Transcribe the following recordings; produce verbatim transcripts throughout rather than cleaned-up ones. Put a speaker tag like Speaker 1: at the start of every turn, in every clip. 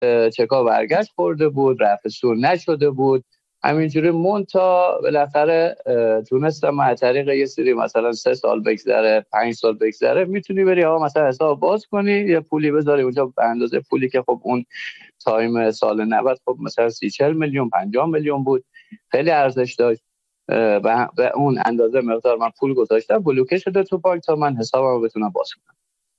Speaker 1: چکا برگشت خورده بود، رفع سور نشده بود، همینجوری مون تا بالاخره تونستم از طریق یه سری مثلا سه سال بگذره، پنج سال بگذره، میتونی بری آقا مثلا حساب باز کنی، یه پولی بذاری اونجا به اندازه پولی که خب اون تایم سال نود خب مثلا سی چهل میلیون پنجاه میلیون بود، خیلی ارزش داشت. به اون اندازه مقدار من پول گذاشتم، بلوکه شده تو بانک تا من حسابمو بتونم باز کنم.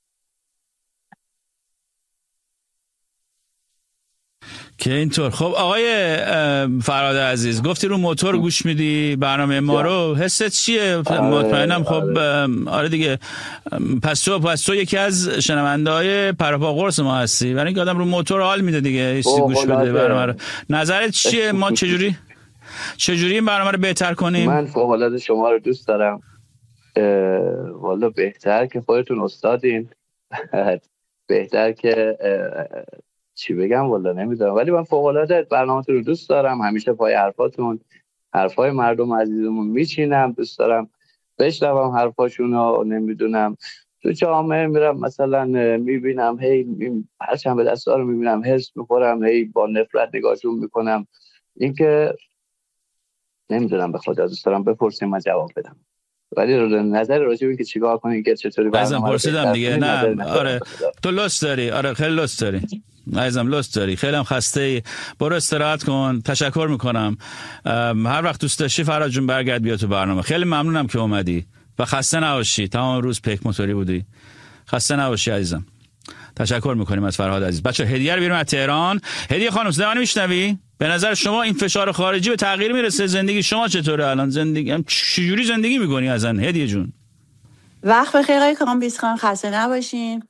Speaker 2: که اینطور. خب آقای فرهاد عزیز، گفتی رو موتور گوش میدی برنامه ما رو، حست چیه؟ مطمئنم خب آره دیگه. پس تو پس تو یکی از شنونده‌های پرپا قرص ما هستی، برای اینکه آدم رو موتور حال میده دیگه، ایستی گوش بده برنامه رو. نظرت چیه؟ ما چجوری چجوری این برنامه رو بهتر کنیم؟
Speaker 1: من فوق‌العاده شما رو دوست دارم، والا بهتر که خودتون استادین، بهتر که چی بگم والا نمیدونم، ولی من فوق‌العاده برنامه‌تون رو دوست دارم، همیشه پای حرفاتون حرفای مردم عزیزمون میچینم، دوست دارم بشنوم حرفاشونو. نمیدونم تو جامعه میرم مثلا میبینم هی هرچند به دستا رو میبینم حس میخورم، هی با نفرت نگاهشون میکنم، اینکه نمیدونم به خدا دوست دارم بپرسیم من جواب بدم، ولی نظر راجع به اینکه چیکار کنیم که چطوری برنامه رو بهتر
Speaker 2: دیگه
Speaker 1: کنیم
Speaker 2: نه.
Speaker 1: نظر
Speaker 2: آره تو لست داری، آره خیلی لست داری عزیزم، لست داری، خیلی هم خسته ای، برو استراحت کن. تشکر میکنم، هر وقت دوست داشتی فرهاد جون برگرد بیا تو برنامه. خیلی ممنونم که اومدی و خسته نباشی، تمام روز پیک موتوری بودی، خسته نباشی عزیزم. تشکر میکنیم از فرهاد عزیز. بچه هدیه رو بیاریم از تهران. هدیه خانم صدا منو میشنوی؟ به نظر شما این فشار خارجی به تغییر میرسه؟ زندگی شما چطوره الان؟ زندگی چجوری زندگی میکنی ازن هدیه جون؟
Speaker 3: وقت بخیر آقای کامبیز خان، خسته نباشین.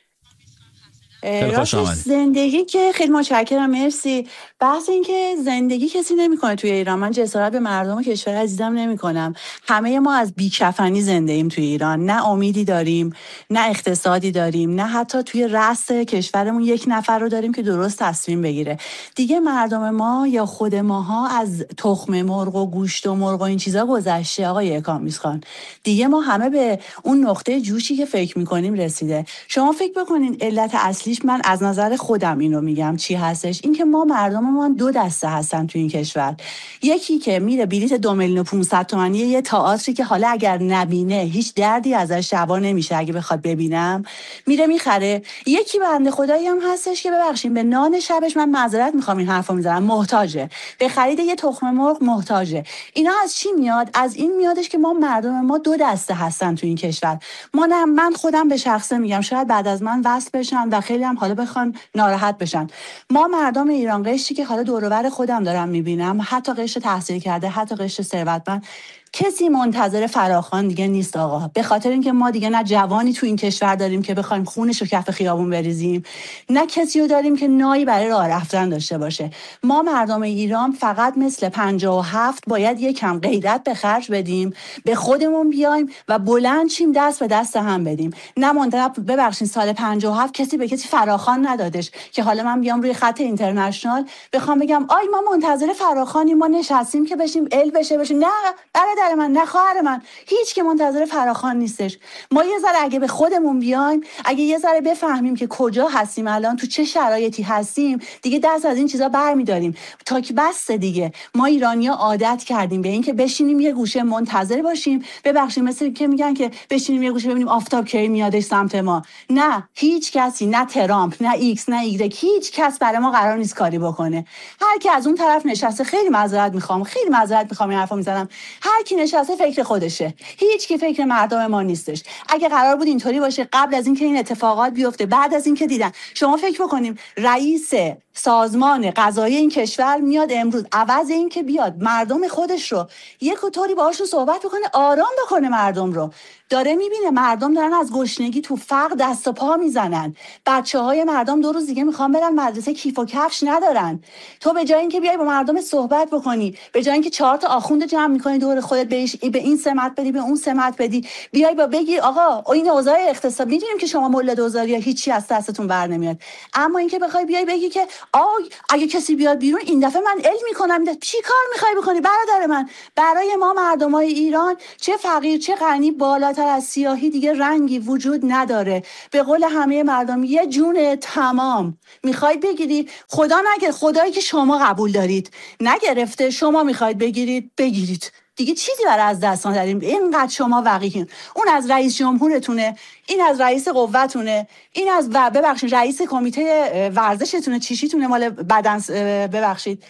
Speaker 3: راستش زندگی که خیلی متشکرم، مرسی. بحث این که زندگی کسی نمیکنه توی ایران، من جسارت به مردم کشور عزیزم نمیکنم. همه ما از بیکفنی زنده ایم توی ایران، نه امیدی داریم، نه اقتصادی داریم، نه حتی توی رأس کشورمون یک نفر رو داریم که درست تصمیم بگیره. دیگه مردم ما یا خود ماها از تخم مرغ و گوشت و مرغ و این چیزا گذشته آقای کامبیز خان. دیگه ما همه به اون نقطه جوشی که فکر میکنیم رسیده. شما فکر بکنین علت اصلی، من از نظر خودم این رو میگم چی هستش، این که ما مردم ما دو دسته هستن تو این کشور. یکی که میره بلیت دو میلیون و پانصد تومانی یه تئاتری که حالا اگر نبینه هیچ دردی ازش دوا نمیشه، اگه بخواد ببینم میره میخره. یکی بنده خدایی هم هستش که ببخشید به نان شبش، من معذرت میخوام این حرفو میزنم، محتاجه، به خرید یه تخم مرغ محتاجه. اینا از چی میاد؟ از این میادش که ما مردم ما دو دسته هستن تو این کشور. ما نه، من خودم به شخصه میگم، شاید بعد از من وصل بشن و خیلی هم حالا بخوان ناراحت بشن، ما مردم ایران قشری که حالا دور و بر خودم دارم میبینم، حتی قشر تحصیل کرده، حتی قشر ثروتمند، کسی منتظر فراخوان دیگه نیست آقا. به خاطر اینکه ما دیگه نه جوانی تو این کشور داریم که بخوایم خونش رو کف خیابون بریزیم، نه کسی رو داریم که نایی برای راه رفتن داشته باشه. ما مردم ایران فقط مثل پنجاه و هفت باید یکم غیرت به خرج بدیم، به خودمون بیایم و بلند چیم، دست به دست هم بدیم. نه منتظر ببخشید سال پنجاه و هفت کسی به کسی فراخوان ندادش که حالا من بیام روی خط اینترنشنال بخوام بگم آی ما منتظر فراخوانیم، ما نشستیم که بشیم ال بشه بشه. نه برادر من، نه خواهر من، هیچ که منتظر فراخوان نیستش. ما یه ذره اگه به خودمون بیایم، اگه یه ذره بفهمیم که کجا هستیم الان، تو چه شرایطی هستیم، دیگه دست از این چیزا برمی‌داریم. تا که بس دیگه ما ایرانی‌ها عادت کردیم به این که بشینیم یه گوشه منتظر باشیم. ببخشید مثل که میگن که بشینیم یه گوشه ببینیم آفتاب کی میادش سمت ما. نه، هیچ کسی، نه ترامپ، نه ایکس، نه ایگرگ، هیچ کس برای ما قرار نیست کاری بکنه. هر کی از اون طرف نشسته، خیلی معذرت میخوام، خیلی معذرت میخوام این حرفو میزنم، هر کی نشسته فکر خودشه، هیچ کی فکر مردم ما نیستش. اگه قرار بود اینطوری باشه قبل از اینکه این اتفاقات بیفته، بعد از اینکه دیدن، شما فکر بکنیم رئیس سازمان قضایی این کشور میاد امروز، عوض این که بیاد مردم خودش رو یک طوری باهاشون صحبت بکنه، آرام بکنه مردم رو، داره میبینه مردم دارن از گشنگی تو فقر دست و پا میزنن، بچه‌های مردم دو روز دیگه میخوان برن مدرسه، کیف و کفش ندارن. تو به جای اینکه بیای با مردم صحبت بکنی، به جای اینکه چهار تا آخوند جمع میکنی دور خودت، بهش به این سمت بدی به اون سمت بدی، بیای با بگی آقا این اوضاع اقتصادی، میدونیم که شما مولد اوزاریا هیچی از دستتون بر نمیاد، اما اینکه بخوای بیای بگی که آی اگه کسی بیاد بیرون این دفعه من ال میکنم. چی کار میخوای بکنی برادر من؟ برای ما مردمای ایران چه فقیر چه غنی بالاتر از سیاهی دیگه رنگی وجود نداره. به قول همه مردم یه جون تمام. میخوای بگیری خدا نگه، خدایی که شما قبول دارید نگرفته، شما میخواید بگیرید بگیرید دیگه، چیزی برای از دست نداریم. اینقدر شما وقیحین. اون از رئیس جمهورتونه، این از رئیس قوتونه، این از و ببخشید رئیس کمیته ورزشتونه، چیشیتونه مال بدن، ببخشید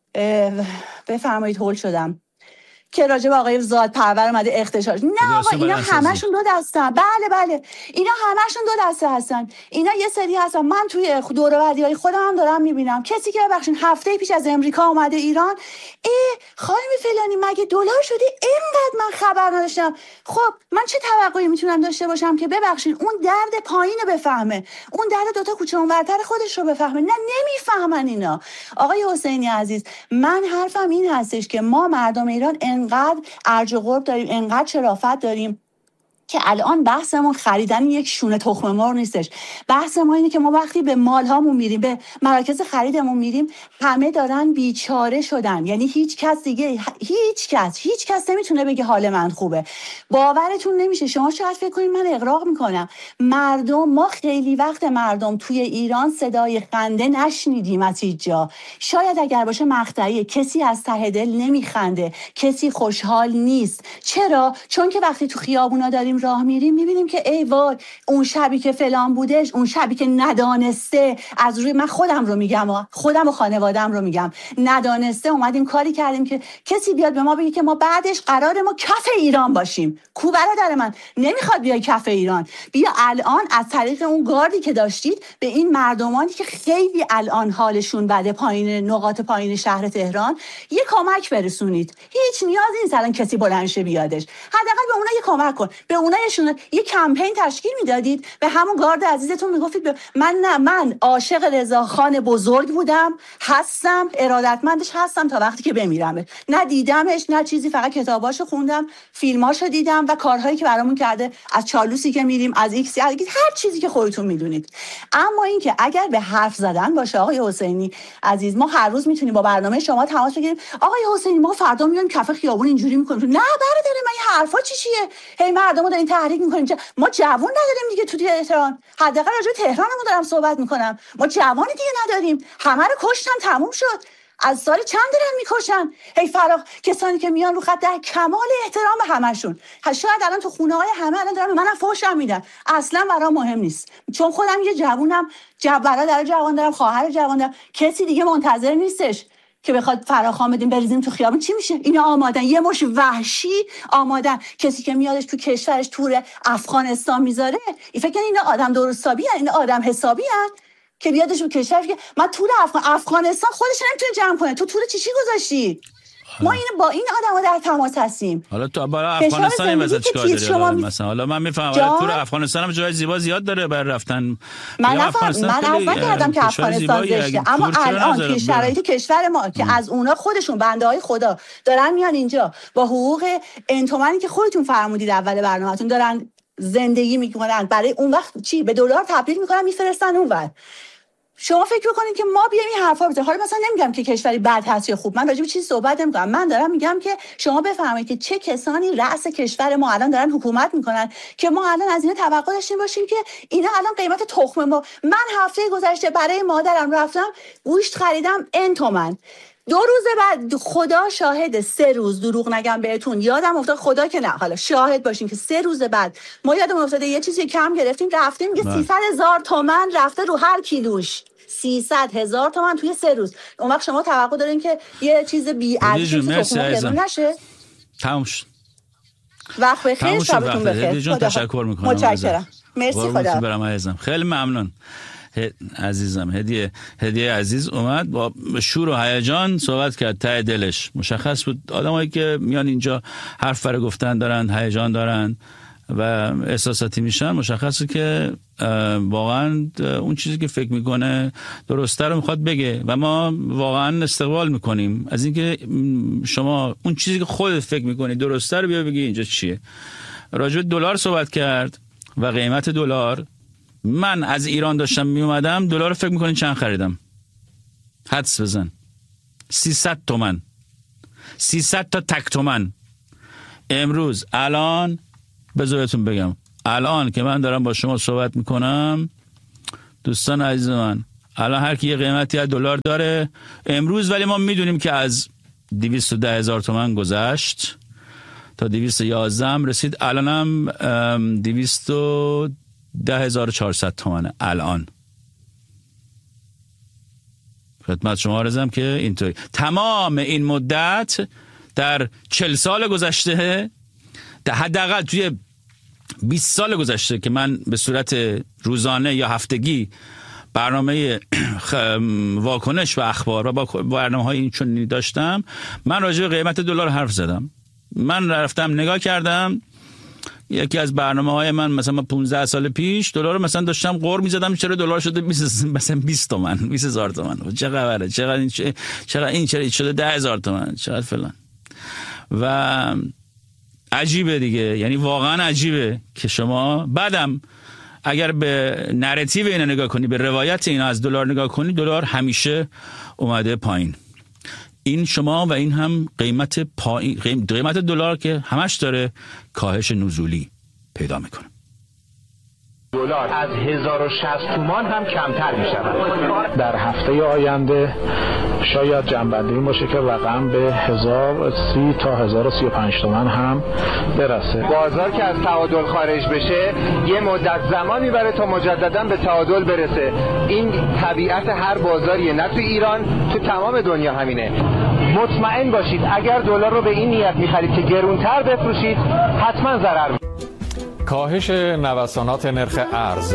Speaker 3: بفرمایید هول شدم که راجع به آقای زاد پرور اومده اختشاش. نه آقا اینا همشون دو دستن. بله بله اینا همشون دو دسته هستن. اینا یه سری هستن. من توی دور و بریای خودم هم دارم میبینم کسی که ببخشید هفته پیش از امریکا اومده ایران، ای خانم فلانی مگه دلار شدی؟ اینقدر من خبر نداشتم. خب من چه توقعی میتونم داشته باشم که ببخشید اون درد پایین رو بفهمه، اون درد دوتا کوچه اونورتر خودش رو بفهمه؟ نه نمیفهمن اینا. آقای حسینی عزیز من حرفم این هستش که ما مردم ایران انقدر ارج و قرب داریم، انقدر شرافت داریم که الان بحثمون خریدن یک شونه تخم مرغ نیستش. بحث ما اینه که ما وقتی به مال هامون میریم، به مراکز خریدمون میریم، همه دارن بیچاره شدن. یعنی هیچ کس دیگه هیچ کس هیچ کس نمیتونه بگه حال من خوبه. باورتون نمیشه. شما شاید فکر کنید من اغراق میکنم. مردم، ما خیلی وقت مردم توی ایران صدای خنده نشنیدیم از هیچ جا. شاید اگر باشه مقطعی، کسی از ته دل نمیخنده، کسی خوشحال نیست. چرا؟ چون که وقتی تو خیابونا داریم راه میریم میبینیم که ای وای اون شبی که فلان بودش، اون شبی که ندانسته از روی، من خودم رو میگم، خودم و خانوادم رو میگم، ندانسته اومدیم کاری کردیم که کسی بیاد به ما بگه که ما بعدش قرار ما کف ایران باشیم. کو برادر من نمیخواد بیای کف ایران. بیا الان از طریق اون گاردی که داشتید به این مردمانی که خیلی الان حالشون بده پایین نقاط پایین شهر تهران یه کمک برسونید. هیچ نیازی نیست الان کسی بلند شه بیادش. حداقل به اونها یه کمک کن. به اونایشون یه کمپین تشکیل میدادید، به همون گارد عزیزتون میگفتید من نه من عاشق رضاخان بزرگ بودم، هستم، ارادتمندش هستم تا وقتی که بمیرم. نه دیدمش نه چیزی، فقط کتاباشو خوندم، فیلماشو دیدم و کارهایی که برامون کرده، از چالوسی که میریم، از ایکس، هر چیزی که خودتون میدونید. اما اینکه اگر به حرف زدن باشه آقای حسینی عزیز، ما هر روز میتونیم با برنامه شما تماس بگیریم. آقای حسینی ما فردا میایم کف خیابون اینجوری میکنیم. نه برادر من این حرفا چی چیه؟ هی مردمو دارین تحریک میکنیم. ما جوان نداریم دیگه تو تهران. حداقل راجع به تهرانمون دارم صحبت میکنم. ما جوان دیگه نداریم. همه رو کشتن، تموم شد. از سال چند دارن میکشن؟ هی فراغ کسانی که میان رو خط در کمال احترام همشون. شاید الان تو خونه های همه الان دارن منم فحشم میدن. اصلا برام مهم نیست. چون خودم یه جوونم، برادر جوان دارم، خواهر جوان دارم. کسی دیگه منتظر نیستش که بخواد فراخوان بدیم بریزیم تو خیابون. چی میشه؟ اینا آمادن، یه مش وحشی آمادن. کسی که میادش تو کشورش تور افغانستان میذاره این فکر کنه اینا آدم درستابی هن، اینا آدم حسابی هن که بیادش تو کشورش که من تور افغان... افغانستان خودش نمیتونه جمع کنه. تو تور چی چی گذاشتی؟ ما این با این آدم‌ها در تماس هستیم.
Speaker 2: حالا تو برای افغانستان این وضع چیکار داری؟ شما می... مثلا حالا من میفهمم تور افغانستان هم جای زیبا زیاد داره برای رفتن.
Speaker 3: من نفهم، من اصلا کردم که افغانستان زشته، اما الان توی شرایط کشور ما که ام. از اونا خودشون بنده‌های خدا دارن میان اینجا با حقوق انتومنی که خودتون فرمودید اول برنامه‌تون دارن زندگی میکنن، برای اون وقت چی به دلار تبدیل میکنن میفرستن اونور. شما فکر میکنید که ما بیایم این حرفا بزنیم؟ حالا مثلا نمیگم که کشوری بد هست یا خوب، من راجع به چیزی صحبت نمیکنم. من دارم میگم که شما بفهمید که چه کسانی رأس کشور ما الان دارن حکومت میکنن که ما الان از اینا توقع داشتیم باشیم که اینا الان قیمت تخم ما. من هفته گذشته برای مادرم رفتم گوشت خریدم ان تومن. دو روز بعد خدا شاهد، سه روز دروغ نگم بهتون، یادم افتاد، خدا که نه، حالا شاهد باشین که سه روز بعد ما یادمون افتاده یه چیزی کم گرفتیم، رفتیم که سیصد هزار تومان رفته رو هر کیلوش. سیصد هزار تومان توی سه روز. اون وقت شما توقع دارین که یه چیز بی‌ارزش نشه؟
Speaker 2: تموم شد.
Speaker 3: وقت بخیر، شبتون بخیر.
Speaker 2: جون تشکر میکنم.
Speaker 3: متشکرم. مرسی خدا.
Speaker 2: برم عزیزم. خیلی ممنون. عزیزم هدیه هدیه عزیز اومد با شور و هیجان صحبت کرد، ته دلش مشخص بود. آدمایی که میان اینجا حرف برای گفتن دارن، هیجان دارن و احساساتی میشن، مشخصه که واقعا اون چیزی که فکر میکنه درسته رو میخواد بگه و ما واقعا استقبال میکنیم از اینکه شما اون چیزی که خودت فکر میکنی درسته رو بیا بگی اینجا چیه. راجع به دلار صحبت کرد و قیمت دلار. من از ایران داشتم می اومدم دلار رو فکر میکنین چند خریدم؟ حدس بزن. سیصد تومن، سیصد تا تک تومن. امروز الان بذارتون بگم، الان که من دارم با شما صحبت میکنم دوستان عزیز من، الان هر کی یه قیمتی از دلار داره امروز، ولی ما میدونیم که از دویست و ده هزار تومن گذشت تا دویست و یازده هم رسید، الان هم دویست و ده هزار و چهارصد تومنه الان. خدمت شما عرضم که اینطوری تمام این مدت در چهل سال گذشته، در حداقل توی بیست سال گذشته که من به صورت روزانه یا هفتگی برنامه واکنش و اخبار و با برنامه های این چون داشتم، من راجع به قیمت دلار حرف زدم. من رفتم نگاه کردم، یکی از برنامه های من مثلا پانزده سال پیش دلار رو مثلا داشتم غر می‌زدم چرا دلار شده مثلا بیست تومن، بیست هزار تومن، چه خبره، چقدر این چقدر این چرا شده ده هزار تومن، چقدر فلان. و عجیبه دیگه، یعنی واقعا عجیبه که شما بعدم اگر به نراتیو اینا نگاه کنی، به روایت اینا از دلار نگاه کنی، دلار همیشه اومده پایین. این شما و این هم قیمت پایین، قیمت دلار که همش داره کاهش نزولی پیدا میکنه.
Speaker 4: دلار از هزار و شصت تومان هم کمتر می شود. در هفته آینده شاید جنبندی این باشه که رقم به هزار و سی تا هزار و سی و پنج تومان هم برسه.
Speaker 5: بازار که از تعادل خارج بشه یه مدت زمان میبره تا مجددا به تعادل برسه. این طبیعت هر بازاریه، نه تو ایران، تو تمام دنیا همینه. مطمئن باشید اگر دلار رو به این نیت می‌خرید که گرونتر بفروشید حتما ضرر.
Speaker 6: کاهش نوسانات نرخ ارز،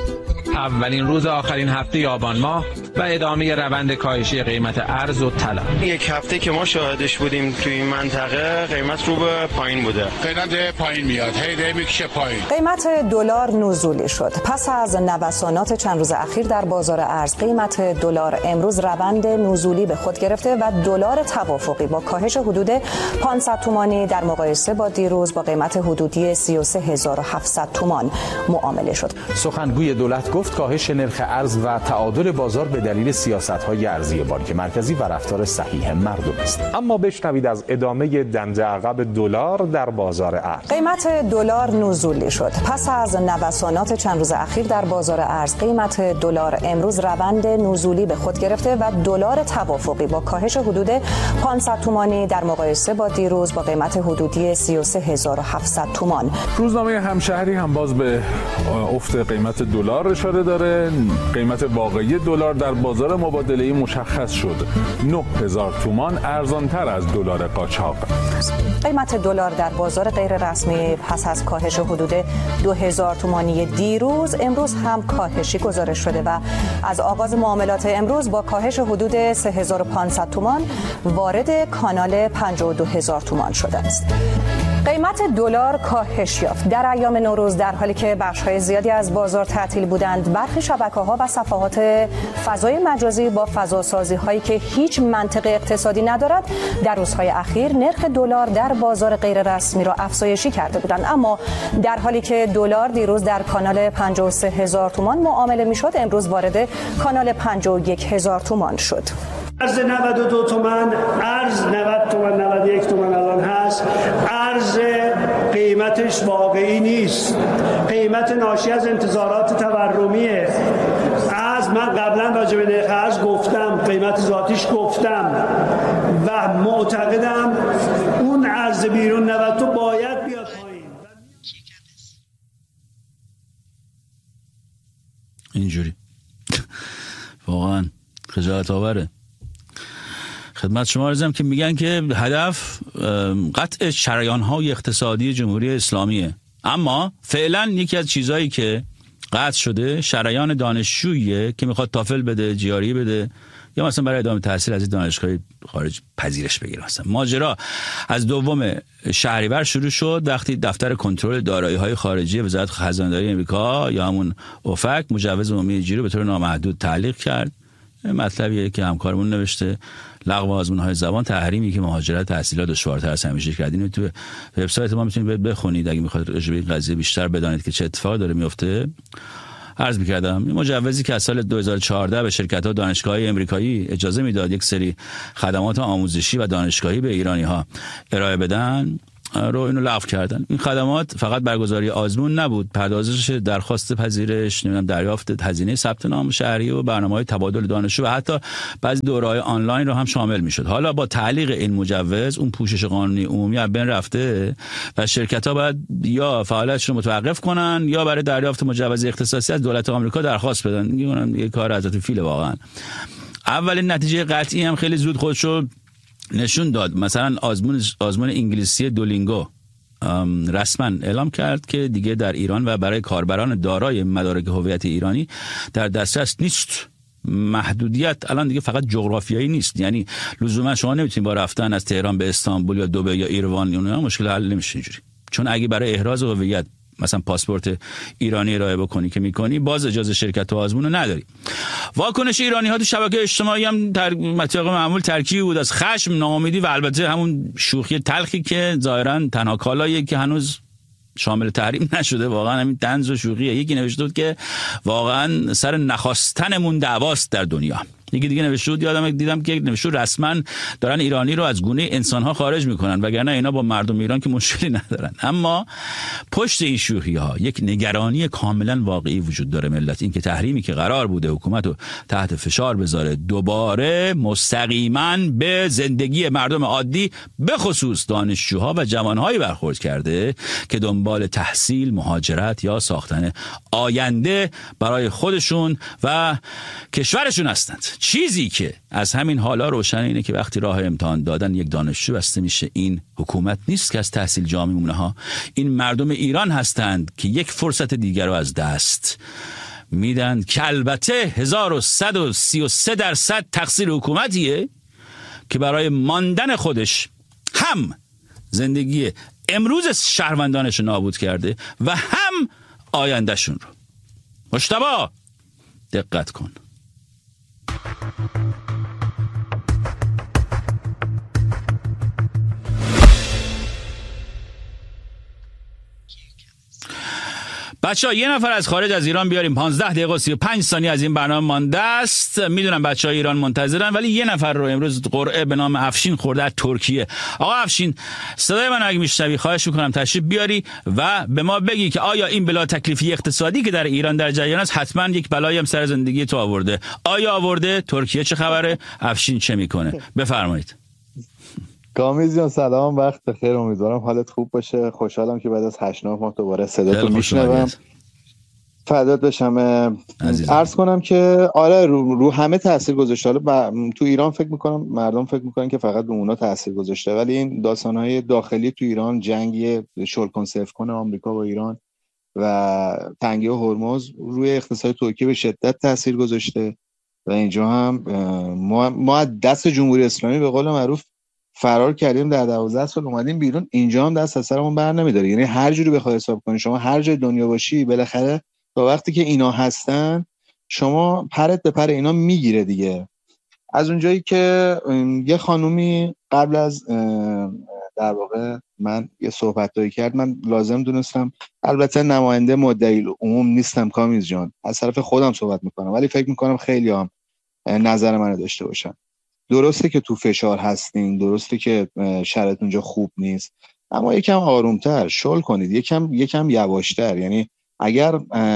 Speaker 7: اولین روز آخرین هفته آبان ماه و ادامه روند کاهشی قیمت ارز و طلا.
Speaker 8: یک هفته که ما شاهدش بودیم توی این منطقه قیمت رو به پایین بوده.
Speaker 9: قیمت پایین میاد، هی میکشه پایین.
Speaker 10: قیمت دلار نزولی شد. پس از نوسانات چند روز اخیر در بازار ارز، قیمت دلار امروز روند نزولی به خود گرفته و دلار توافقی با کاهش حدود پانصد تومانی در مقایسه با دیروز با قیمت حدودی سی و سه هزار و هفتصد تومان معامله شد.
Speaker 6: سخنگوی دولت گفت کاهش نرخ ارز و تعادل بازار به دلیل سیاست‌های ارزی بانک مرکزی و رفتار صحیح مردم است. اما بشنوید از ادامه دنده عقب دلار در بازار ارز.
Speaker 10: قیمت دلار نزولی شد. پس از نوسانات چند روز اخیر در بازار ارز، قیمت دلار امروز روند نزولی به خود گرفته و دلار توافقی با کاهش حدود پانصد تومانی در مقایسه با دیروز با قیمت حدودی سی و سه هزار و هفتصد تومان.
Speaker 11: روزنامه همشهری هم باز به افت قیمت دلار اشاره داره. قیمت واقعی دلار در بازار مبادله‌ای مشخص شد نه هزار تومان ارزان‌تر از دلار قاچاق.
Speaker 10: قیمت دلار در بازار غیر رسمی پس از کاهش حدود دو هزار تومانی دیروز امروز هم کاهشی گزارش شده و از آغاز معاملات امروز با کاهش حدود سه هزار و پانصد تومان وارد کانال پنجاه و دو هزار تومان شده است. قیمت دلار کاهش یافت در ایام نوروز، در حالی که بخش‌های زیادی از بازار تعطیل بودند. برخی شبکه‌ها و صفحات فضای مجازی با فضاسازی‌هایی که هیچ منطق اقتصادی ندارد در روزهای اخیر نرخ دلار در بازار غیر رسمی را افزایشی کرده بودند، اما در حالی که دلار دیروز در کانال پنجاه و سه هزار تومان معامله می‌شد، امروز وارد کانال پنجاه و یک هزار تومان شد.
Speaker 12: ارز نود و دو تومان، ارز نود تومان، نود و یک تومان الان هست. ارز قیمتش واقعی نیست، قیمت ناشی از انتظارات تورمیه. از من قبلا راجع به نرخ ارز گفتم، قیمت ذاتیش گفتم و معتقدم اون ارز بیرون نود تو باید بیاد پایین.
Speaker 2: اینجوری واقعا خجالت آوره. خدمت شما عرضم که میگن که هدف قطع شریان‌های اقتصادی جمهوری اسلامیه، اما فعلا یکی از چیزهایی که قطع شده شریان دانشجوییه که میخواد تافل بده، جیاری بده یا مثلا برای ادامه تحصیل از دانشگاه خارج پذیرش بگیره. مثلا ماجرا از دوم شهریور شروع شد وقتی دفتر کنترل دارایی‌های خارجی وزارت خزانه‌داری آمریکا یا همون اوفک مجوز عمومی جیری به طور نامحدود تعلیق کرد. مطلبیه که همکارمون نوشته، لغو آزمون‌های زبان، تحریمی که مهاجرت تحصیلات دشوارتر از همیشه کردین. تو وبسایت ما میتونید بخونید اگه میخواید راجع به این قضیه بیشتر بدانید که چه اتفاقی داره میفته. عرض می‌کردم این مجوزی که از سال دو هزار و چهارده به شرکت‌ها دانشگاه‌های آمریکایی اجازه میداد یک سری خدمات آموزشی و دانشگاهی به ایرانی‌ها ارائه بدن رو اینو لغو کردن. این خدمات فقط برگزاری آزمون نبود، پردازش درخواست پذیرش، نمیدونم دریافت هزینه ثبت نام شهریه و برنامه‌های تبادل دانشجو و حتی بعضی دوره‌های آنلاین رو هم شامل می‌شد. حالا با تعلیق این مجوز اون پوشش قانونی عمومی از بین رفته و شرکت‌ها باید یا فعالیتشون رو متوقف کنن یا برای دریافت مجوز اختصاصی از دولت آمریکا درخواست بدن. میگن یه کار حضرت فیل واقعا. اولین نتیجه قطعی هم خیلی زود خودشو نشون داد. مثلا آزمون آزمون انگلیسی دولینگو رسما اعلام کرد که دیگه در ایران و برای کاربران دارای مدارک هویت ایرانی در دسترس نیست. محدودیت الان دیگه فقط جغرافیایی نیست، یعنی لزوما شما نمیتونید با رفتن از تهران به استانبول یا دبی یا ایروان اونها مشکل حل نمیشه اینجوری، چون اگه برای احراز هویت مثلا پاسپورت ایرانی ارائه بکنی که میکنی باز اجازه شرکت و آزمون رو نداری. واکنش ایرانی ها تو شبکه اجتماعی هم در مطابق معمول ترکیبی بود از خشم، ناامیدی و البته همون شوخی تلخی که ظاهرا تنها کالاییه که هنوز شامل تحریم نشده. واقعا همین طنز و شوخیه. یکی نوشته بود که واقعا سر نخواستنمون دعواست در دنیا. یکی دیگه نوشته بود، یادم دیدم که نوشته رسما دارن ایرانی رو از گونه انسان‌ها خارج میکنن، وگرنه اینا با مردم ایران که مشکلی ندارن. اما پشت این شوخی‌ها یک نگرانی کاملا واقعی وجود داره ملت. این که تحریمی که قرار بوده حکومت رو تحت فشار بذاره دوباره مستقیما به زندگی مردم عادی به خصوص دانشجوها و جوانهایی برخورد کرده که دنبال تحصیل، مهاجرت یا ساختن آینده برای خودشون و کشورشون هستند. چیزی که از همین حالا روشن اینه که وقتی راه امتحان دادن یک دانشجو بسته میشه، این حکومت نیست که از تحصیل جا میمونه ها، این مردم ایران هستند که یک فرصت دیگر رو از دست میدن که البته هزار و صد و سی و سه درصد تقصیر حکومتیه که برای ماندن خودش هم زندگی امروز شهروندانش رو نابود کرده و هم آیندهشون رو. مجتبی دقت کن. بچه‌ها یه نفر از خارج از ایران بیاریم. پانزده دقیقه و سی و پنج ثانیه از این برنامه مانده است. میدونم بچه‌های ایران منتظرن، ولی یه نفر رو امروز قرعه به نام افشین خورده از ترکیه. آقا افشین، صدای من اگه میشنوی خواهش میکنم تشریف بیاری و به ما بگی که آیا این بلا تکلیفی اقتصادی که در ایران در جریان است حتما یک بلایی هم سر زندگی تو آورده؟ آیا آورده؟ ترکیه چه خبره؟ افشین چه میکنه؟ بفرمایید.
Speaker 13: کامیز جان سلام، وقت بخیر، امیدوارم حالت خوب باشه. خوشحالم که بعد از هشت نه ماه دوباره صداتو میشنوم. فدات بشم. عرض کنم که آره رو, رو همه تاثیر گذاشته. حالا ب... تو ایران فکر میکنم مردم فکر میکنن که فقط به اونا تاثیر گذاشته، ولی این داستانهای داخلی تو ایران، جنگی شلکن صفر کن آمریکا با ایران و تنگی هرمز روی اقتصاد ترکیه به شدت تاثیر گذاشته و اینجا هم ما ما دست جمهوری اسلامی به قول معروف فرار کردیم، در دوازده سال اومدیم بیرون، اینجا هم دست از سرمون بر نمیداره. یعنی هر جوری بخوای حساب کنی، شما هر جای دنیا باشی بالاخره تا وقتی که اینا هستن شما پرت به پر اینا میگیره دیگه. از اونجایی که یه خانومی قبل از در واقع من یه صحبتایی کرد، من لازم دونستم، البته نماینده مدعی عموم نیستم کامیز جان، از طرف خودم صحبت میکنم، ولی فکر میکنم خیلی هم نظر منو داشته باشن. درسته که تو فشار هستین، درسته که شرایط اونجا خوب نیست، اما یکم آرومتر شل کنید، یکم یکم یواشتر. یعنی اگر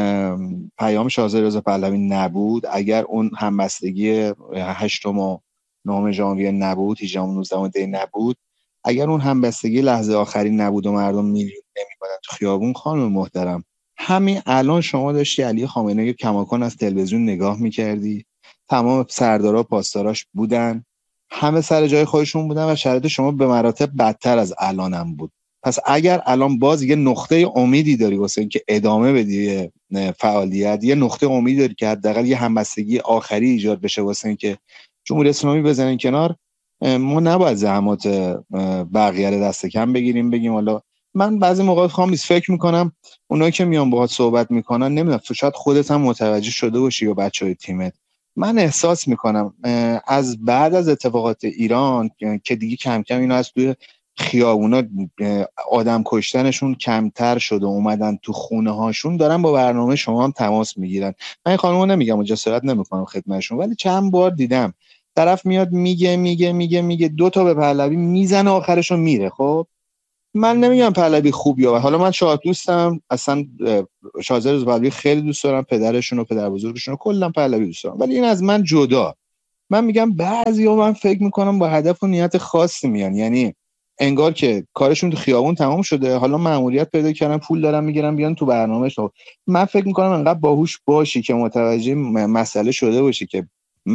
Speaker 13: پیام شاهزاده رضا پهلوی نبود، اگر اون همبستگی هشتم و نهم ژانویه نبود، هجدهم و نوزدهم دی نبود، اگر اون همبستگی لحظه آخری نبود و مردم میلیون نمی‌بودن تو خیابون، خانم محترم همین الان شما داشتی علی خامنه‌ای کماکان از تلویزیون نگاه می‌کردی، تمام سردارا پاسداراش بودن، همه سر جای خودشون بودن و شرایط شما به مراتب بدتر از الانم بود. پس اگر الان باز یه نقطه امیدی داری واسه اینکه ادامه بدی فعالیت، یه نقطه امیدی داری که حداقل یه همبستگی آخری ایجاد بشه واسه اینکه جمهوری اسلامی بزنن کنار، ما نباید زحمات بقیه رو دست کم بگیریم بگیم حالا. من بعضی موقع خوامیز فکر میکنم اونایی که میان باهات صحبت میکنن، نمیدونم شاید خودت هم متوجه شده باشی یا بچهای تیمت، من احساس میکنم از بعد از اتفاقات ایران که دیگه کم کم اینا از توی خیابونا آدم کشتنشون کمتر شده، اومدن تو خونه هاشون، دارن با برنامه شما هم تماس میگیرن. من این خانمو نمیگم و جسارت نمیکنم خدمتشون، ولی چند بار دیدم طرف میاد میگه میگه میگه میگه دو تا به پهلوی میزنه آخرشو میره. خب من نمیگم پهلوی خوب یا حالا من شاه دوستم، اصلا شاهزاده رضا پهلوی خیلی دوست دارم، پدرشون و پدر بزرگشون رو کلا پهلوی دوست دارم، ولی این از من جدا. من میگم بعضیا من فکر میکنم با هدف و نیت خاصی میان، یعنی انگار که کارشون تو خیابون تمام شده، حالا مأموریت پیدا کردن، پول دارن میگیرن بیان تو برنامه‌ش. من فکر میکنم انقدر باهوش باشی که متوجه مسئله شده باشی که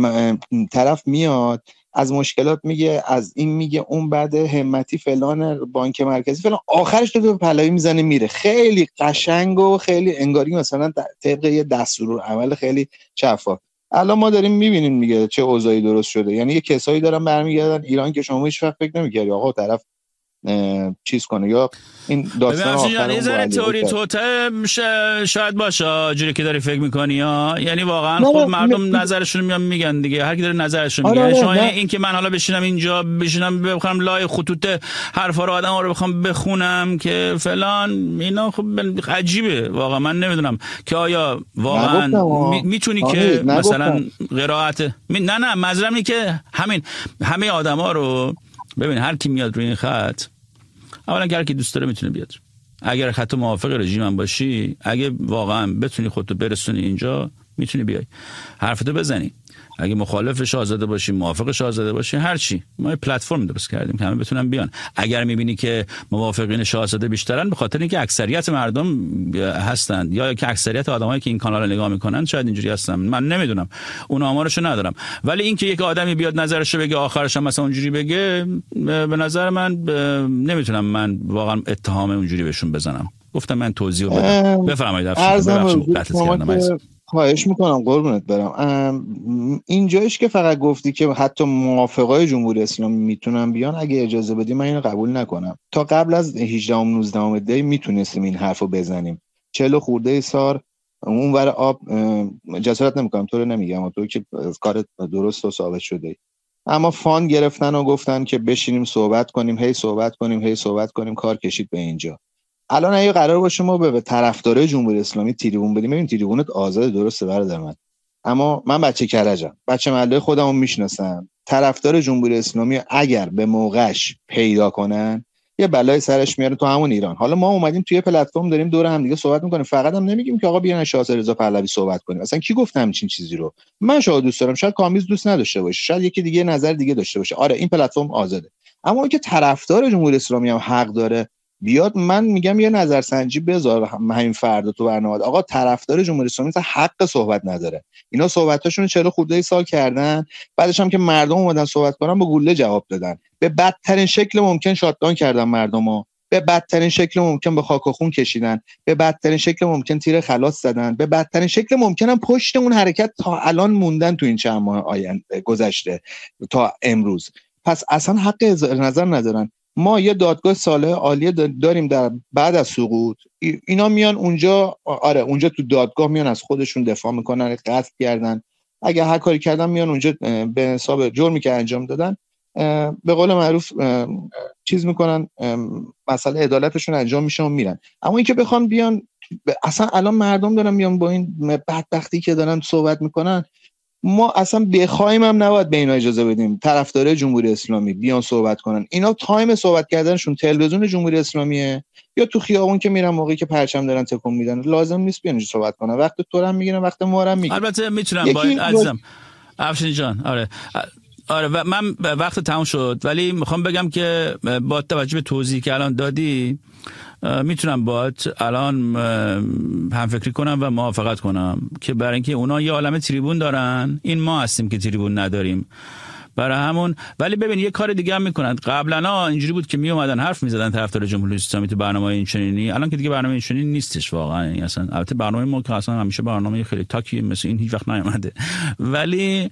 Speaker 13: طرف میاد از مشکلات میگه، از این میگه، اون بعد همتی فلان بانک مرکزی فلان، آخرش تو پهلوی میزنه میره. خیلی قشنگ و خیلی انگاری مثلا طبق یه دستورالعمل خیلی شفاف. الان ما داریم میبینیم میگه چه اوضاعی درست شده، یعنی یه کسایی دارن برمیگردن ایران که شما هیچ وقت فکر نمی‌کردی آقا طرف چیز کنه. یا این داستان آخر
Speaker 2: یه ذره تئوری توته شاید باشه جوری که داری فکر می‌کنی ها، یعنی واقعا خب مردم نظرشون میان میگن دیگه، هر کی داره نظرشون میگه. آره شما این که من حالا بشینم اینجا بشینم بخوام لای خطوط حرفا رو آدم‌ها رو بخوام بخونم که فلان، اینا خب عجیبه واقعا. من نمیدونم که آیا واقعا میتونی که مثلا قرائت نه نه منظورم اینه که همین همه آدما رو ببین، هر کی میاد روی این خط، اولا هر کی دوست داره میتونه بیاد. اگر خط موافق رژیم هم باشی، اگه واقعا بتونی خودتو برسونی اینجا، میتونی بیای حرفتو بزنی. اگه مخالف شاهزاده باشی، موافق شاهزاده باشی، هر چی، ما یه پلتفرم درست کردیم که همه بتونن بیان. اگر میبینی که موافقین شاهزاده بیشترن، به خاطر اینکه اکثریت مردم هستند یا که اکثریت آدمایی که این کانال رو نگاه میکنن شاید اینجوری هستن، من نمیدونم، اون آمارشو ندارم، ولی اینکه یک آدمی بیاد نظرشو بگه آخرش هم مثلا اونجوری بگه، به نظر من نمیتونم من واقعا اتهام اونجوری بهشون بزنم. گفتم من توضیح بدم. بفرمایید. افشین
Speaker 13: خواهش میکنم قربونت برم. اینجایش که فقط گفتی که حتی موافقای جمهوری اسلامی میتونن بیان، اگه اجازه بدی من اینو قبول نکنم. تا قبل از هجدهم نوزدهم دی میتونستیم این حرفو بزنیم. چهل خورده سال اونور آب جسارت نمیکنم تو رو نمیگم، تو که کار درست و ثابت شده، اما فان گرفتن و گفتن که بشینیم صحبت کنیم، هی صحبت کنیم هی صحبت کنیم، کار کشید به اینجا. الان اگه قرار باشه ما به طرفدارای جمهوری اسلامی تریبون بدیم، ببین تریبونت آزاده، درسته برادر من، اما من بچه کرجم، بچه محله خودمو میشناسم. طرفدار جمهوری اسلامی اگر به موقعش پیدا کنن، یه بلای سرش میاره تو همون ایران. حالا ما اومدیم توی پلتفرم داریم دور هم دیگه صحبت میکنیم، فقط هم نمیگیم که آقا بیان شاهزاده رضا پهلوی صحبت کنیم. اصلا کی گفت همچین چیزی رو؟ من شاه دوست دارم، شاید کامیز دوست نداشته باشه، شاید یکی دیگه نظر دیگه داشته باشه. آره این پلتفرم آزاده، اما اینکه طرفدار جمهوری اسلامی هم حق داره بیاد، من میگم یه نظرسنجی بذار همین فردا تو برنامه. آقا طرفدار جمهوری اسلامی حق صحبت نداره. اینا صحبتاشون چهل خورده سال کردن، بعدش هم که مردم اومدن صحبت کنن با گوله جواب دادن، به بدترین شکل ممکن شاتدان کردن مردمو، به بدترین شکل ممکن به خاک و خون کشیدن، به بدترین شکل ممکن تیر خلاص زدن، به بدترین شکل ممکن هم پشت اون حرکت تا الان موندن تو این چند ماه آینده گذشته تا امروز. پس اصلا حق نظر ندارن. ما یه دادگاه صالح عالیه داریم در بعد از سقوط، اینا میان اونجا، آره اونجا تو دادگاه میان از خودشون دفاع میکنن، قتل کردن، اگه هر کاری کردن میان اونجا به حساب جرمی که انجام دادن به قول معروف چیز میکنن، مسئله عدالتشون انجام میشه و میرن. اما اینکه بخوان بیان، اصلا الان مردم دارن میان با این بدبختی که دارن صحبت میکنن، ما اصلا بخوایم هم نباید به اینا اجازه بدیم طرفدارای جمهوری اسلامی بیان صحبت کنن. اینا تایم صحبت کردنشون تلویزیون جمهوری اسلامیه یا تو خیابون که میرن موقعی که پرچم دارن تکون میدن، لازم نیست بیان صحبت کنن. وقت تو هم میگیرن، وقت ما هم میگیرن.
Speaker 2: البته میتونم باید عزیزم افشین جان، آره آره و من وقت تموم شد، ولی میخوام بگم که با توجه به توضیحی که الان دادی میتونم باید الان هم فکری کنم و موافقت کنم که برای اینکه اونا یه عالمه تریبون دارن، این ما هستیم که تریبون نداریم برای همون. ولی ببین یه کار دیگه هم میکنن. قبلا اینجوری بود که می اومدن حرف میزدن طرفدار جمهوری اسلامی تو برنامه این چنینی، الان که دیگه برنامه این چنینی نیستش واقعا. یعنی اصلا البته برنامه ما که اصلا همیشه برنامه خیلی تاکی مثل این هیچ وقت نیومده، ولی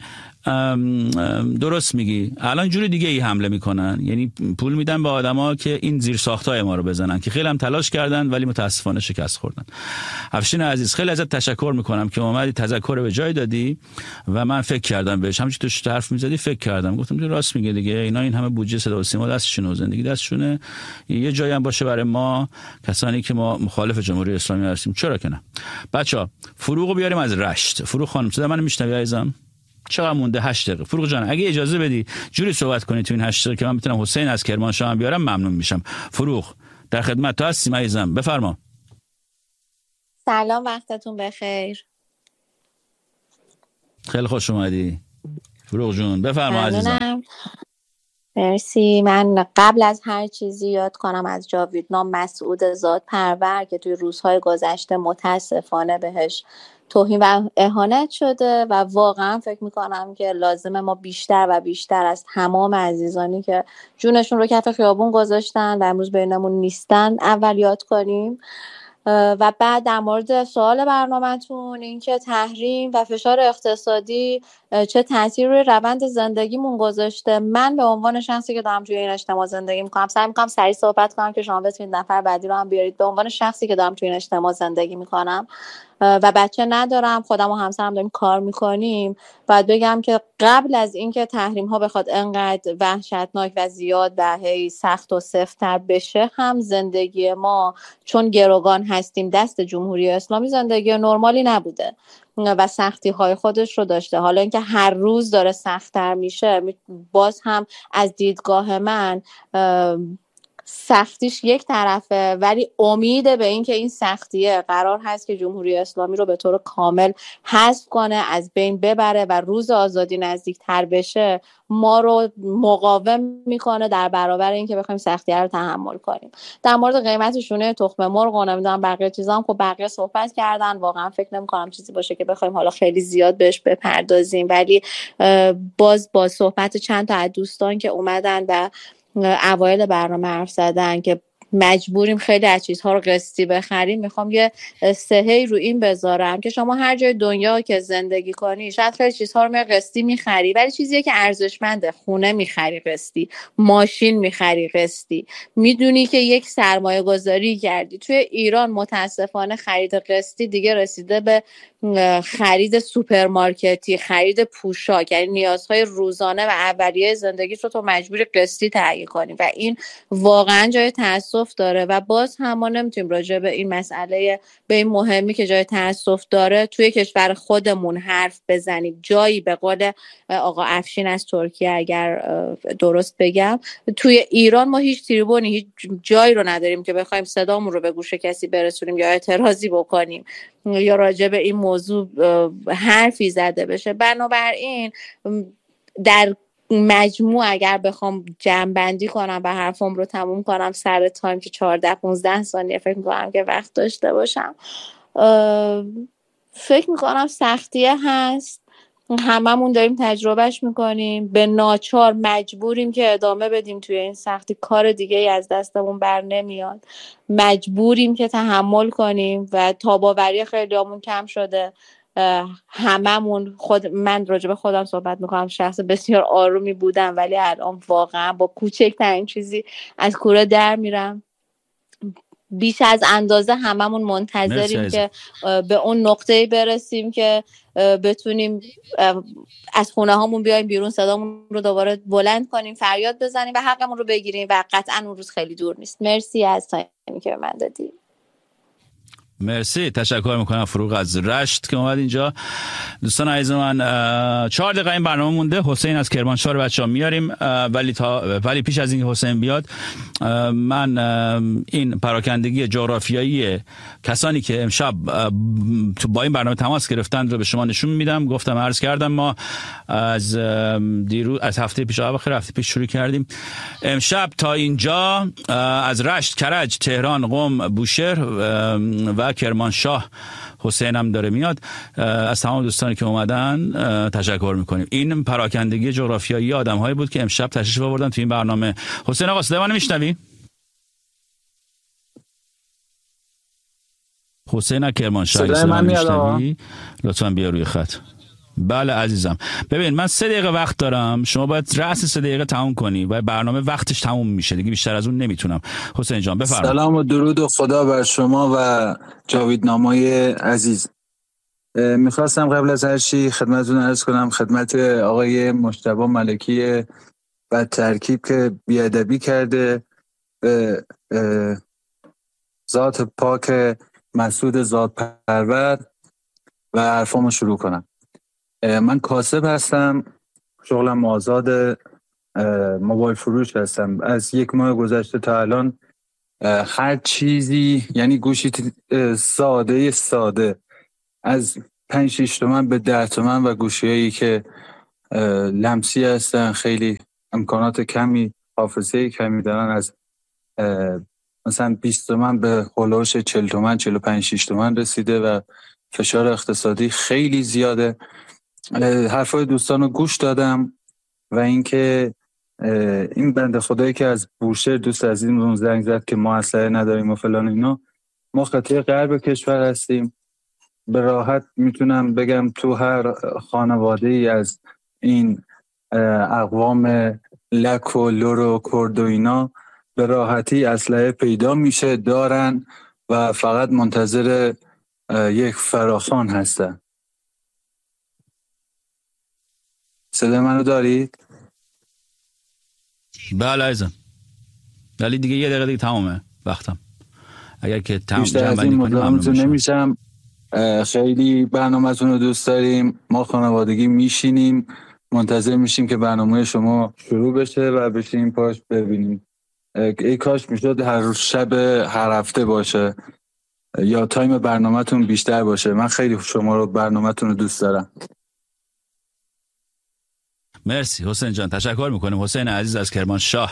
Speaker 2: ام ام درست میگی، الان جوری دیگه ای حمله میکنن، یعنی پول میدن به آدما که این زیر ساختای ما رو بزنن، که خیلی هم تلاش کردن ولی متاسفانه شکست خوردن. افشین عزیز خیلی ازت تشکر میکنم که اومدی تذکر به جای دادی و من فکر کردم بهش، همونجوری تو حرف میزدی فکر کردم، گفتم راست میگه دیگه، اینا این همه بودجه صدا و سیما دستشونه و زندگی دستشونه، یه جایی هم باشه برای ما کسانی که ما مخالف جمهوری اسلامی هستیم، چرا که نه. بچا فروغو بیاریم از رشت. فروغ خانم صدا منو میشنوی عزیزم؟ چقدر مونده؟ هشت دقیقه. فروغ جان اگه اجازه بدی جوری صحبت کنی تو این هشت دقیقه که من بتونم حسین از کرمانشاه هم بیارم ممنون میشم. فروغ در خدمت تو هستیم عزیزم، بفرما.
Speaker 14: سلام، وقتتون بخیر.
Speaker 2: خیلی خوش اومدی فروغ جون، بفرما عزیزم.
Speaker 14: مرسی. من قبل از هر چیزی یاد کنم از جاویدنام مسعود زادپرور که توی روزهای گذشته متاسفانه بهش توهین و اهانت شده و واقعا فکر میکنم که لازمه ما بیشتر و بیشتر از تمام عزیزانی که جونشون رو کف خیابون گذاشتن و امروز بینمون نیستن اول یاد کنیم. و بعد در مورد سوال برنامه‌تون، این که تحریم و فشار اقتصادی چه تأثیری روی روند زندگیمون گذاشته، من به عنوان شخصی که دارم توی این اجتماع زندگی میکنم، سعی میکنم سریع صحبت کنم که شما بتونید نفر بعدی رو هم بیارید. به عنوان شخصی که دارم توی این اجتماع زندگی میکنم و بچه ندارم، خودم و همسرم داریم کار میکنیم، باید بگم که قبل از اینکه تحریم ها بخواد انقدر وحشتناک و زیاد و هی سخت و سفت‌تر بشه، هم زندگی ما چون گروگان هستیم دست جمهوری اسلامی زندگی نرمالی نبوده و سختی های خودش رو داشته. حالا اینکه هر روز داره سخت‌تر میشه، باز هم از دیدگاه من سختیش یک طرفه، ولی امید به این که این سختیه قرار هست که جمهوری اسلامی رو به طور کامل حذف کنه، از بین ببره و روز آزادی نزدیکتر بشه، ما رو مقاوم میکنه در برابر این که بخوایم سختیه رو تحمل کنیم. در مورد قیمت شونه تخم مرغ و نمیدونم بقیه چیزا هم خب بقیه صحبت کردن، واقعا فکر نمیکنم چیزی باشه که بخوایم حالا خیلی زیاد بهش بپردازیم، ولی باز با صحبت چند تا از دوستان که اومدن و اوایل برنامه حرف زدن که مجبوریم خیلی از چیزها رو قسطی بخریم، میخوام یه سهی رو این بذارم که شما هر جای دنیا که زندگی کنی شاید خیلی چیزها رو قسطی میخری، ولی چیزیه که ارزشمنده، خونه میخری قسطی، ماشین میخری قسطی، میدونی که یک سرمایه گذاری کردی. توی ایران متاسفانه خرید قسطی دیگه رسیده به خرید سوپرمارکتی، خرید پوشاک، یعنی نیازهای روزانه و اولیه زندگیت رو تو مجبوری قسطی تهیه کنی و این واقعا جای تأسف داره. و باز هم ما نمیتونیم راجع به این مسئله به این مهمی که جای تأسف داره توی کشور خودمون حرف بزنیم. جایی به قول آقا افشین از ترکیه اگر درست بگم، توی ایران ما هیچ تریبونی، هیچ جایی رو نداریم که بخوایم صدامون رو به گوش کسی برسونیم یا اعتراضی بکنیم یا راجع به این موضوع حرفی زده بشه. بنابراین در مجموع اگر بخوام جمع بندی کنم و حرفم رو تموم کنم سر تایم که چهارده پانزده ثانیه فکر میکنم که وقت داشته باشم، فکر میکنم سختیه هست، هممون داریم تجربهش میکنیم، به ناچار مجبوریم که ادامه بدیم توی این سختی، کار دیگه ای از دستمون بر نمیاد، مجبوریم که تحمل کنیم و تاباوری خیلیامون کم شده. هممون، خود من راجع به خودم صحبت میکنم، شخص بسیار آرومی بودم ولی الان واقعا با کوچکترین چیزی از کوره در میرم. بیش از اندازه هممون منتظریم که به اون نقطه‌ای برسیم که بتونیم از خونه هامون بیایم بیرون، صدامون رو دوباره بلند کنیم، فریاد بزنیم و حقمون رو بگیریم و قطعا اون روز خیلی دور نیست. مرسی از تایمی که به من دادی.
Speaker 2: مرسی، تشکر میکنم فروغ از رشت که اومد اینجا. دوستان عزیز من، چهار دقیقه این برنامه مونده. حسین از کرمانشاه رو بچه‌ها میاریم، ولی تا ولی پیش از اینکه حسین بیاد، من این پراکندگی جغرافیایی کسانی که امشب تو با این برنامه تماس گرفتن رو به شما نشون میدم. گفتم عرض کردم ما از دیروز از هفته پیش آخر هفته پیش شروع کردیم. امشب تا اینجا از رشت، کرج، تهران، قم، بوشهر و کرمانشاه حسین هم داره میاد. از تمام دوستانی که اومدن تشکر میکنیم. این پراکندگی جغرافیایی آدم‌هایی بود که امشب تشریف آوردن تو این برنامه. حسین آقا صدای منو میشنوی؟ حسین کرمانشاه صدای من میشنوی؟ لطفاً بیا روی خط. بله عزیزم، ببین من سه دقیقه وقت دارم، شما باید رأس سه دقیقه تموم کنی و برنامه وقتش تموم میشه دیگه، بیشتر از اون نمیتونم. حسین جان بفرمایید.
Speaker 15: سلام و درود و خدا بر شما و جاویدنامای عزیز. میخواستم قبل از هر چی خدمتتون عرض کنم خدمت آقای مجتبی ملکی و ترکیب که بیادبی کرده به ذات پاک مسعود ذات پرور و حرفامو شروع کنم. من کاسب هستم، شغلم آزاد، موبایل فروش هستم. از یک ماه گذشته تا الان هر چیزی، یعنی گوشی ساده ساده از پنج شیش تومن به ده تومن و گوشیایی که لمسی هستن، خیلی امکانات کمی، حافظه کمی دارن، از مثلا بیست تومن به هولوش چهل تومن، چهل و پنج شیش تومن رسیده و فشار اقتصادی خیلی زیاده. حرفای دوستان رو گوش دادم و اینکه این بنده خدایی که از بوشهر دوست عزیزمون زنگ زد که ما اسلحه نداریم و فلان اینا، ما خطه غرب کشور هستیم. به راحت میتونم بگم تو هر خانواده ای از این اقوام لک و لور و کرد و اینا به راحتی اسلحه پیدا میشه، دارن و فقط منتظر یک فراخوان هستن. صدای منو دارید؟
Speaker 2: بله عزیزم، ولی دیگه یه دقیقه دیگه تمامه وقتم. اگر که تمام
Speaker 15: بیشتر از این مدامتون نمیشم. خیلی برنامه‌تون رو دوست داریم. ما خانوادگی میشینیم منتظر میشیم که برنامه شما شروع بشه و بشینیم پاش ببینیم. ای کاش میشد هر شب هر هفته باشه یا تایم برنامه‌تون بیشتر باشه. من خیلی شما رو برنامه‌تون رو دوست دارم.
Speaker 2: مرسی حسین جان، تشکر میکنیم. حسین عزیز از کرمانشاه.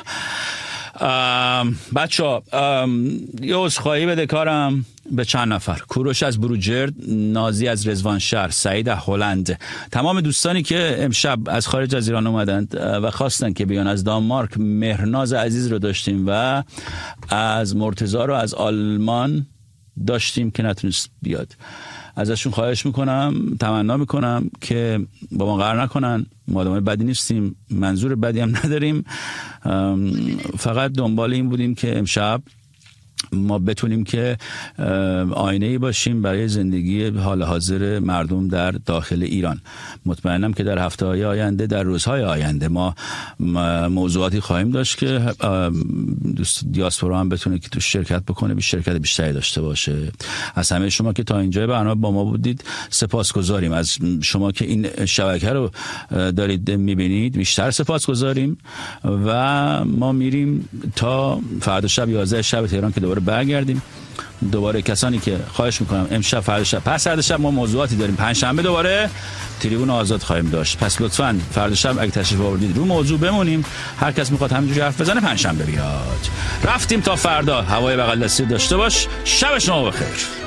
Speaker 2: بچه ها یه عذرخواهی بده کارم به چند نفر: کوروش از بروجرد، نازی از رضوانشهر، سعید از هلند، تمام دوستانی که امشب از خارج از ایران اومدند و خواستن که بیان. از دانمارک مهرناز عزیز رو داشتیم و از مرتضی رو از آلمان داشتیم که نتونست بیاد. ازشون خواهش میکنم، تمنا میکنم که با ما قهر نکنن. ما آدمای بدی نیستیم، منظور بدی هم نداریم، فقط دنبال این بودیم که امشب ما بتونیم که آینه‌ای باشیم برای زندگی حال حاضر مردم در داخل ایران. مطمئنم که در هفته‌های آینده، در روزهای آینده ما موضوعاتی خواهیم داشت که دوست دیاسپورا هم بتونه که تو شرکت بکنه، بی شرکت بیشتری داشته باشه. از همه شما که تا اینجای برنامه با ما بودید سپاسگزاریم. از شما که این شبکه رو دارید میبینید بیشتر سپاسگزاریم و ما میریم تا فردا شب یازده شب تهران که دوباره برگردیم. دوباره کسانی که خواهش میکنم امشب، فردا شب، پس فردا شب ما موضوعاتی داریم. پنجشنبه دوباره تریبون آزاد خواهیم داشت. پس لطفاً فردا شب اگه تشریف آوردید رو موضوع بمونیم. هر کس میخواد همینجوری حرف بزنه پنجشنبه بیاد. رفتیم تا فردا. هوای بغل دستی داشته باش. شب شما بخیر.